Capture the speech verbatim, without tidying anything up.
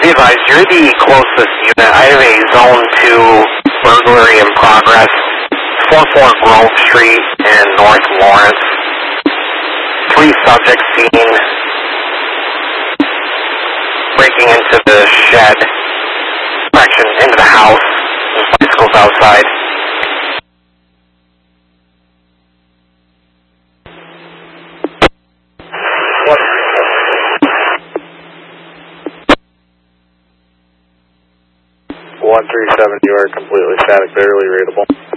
Be advised, you're the closest unit. I have a Zone two burglary in progress, four four Grove Street in North Lawrence. Three subjects seen breaking into the shed, correction, into the house, bicycles outside. one three seven, you are completely static, barely readable.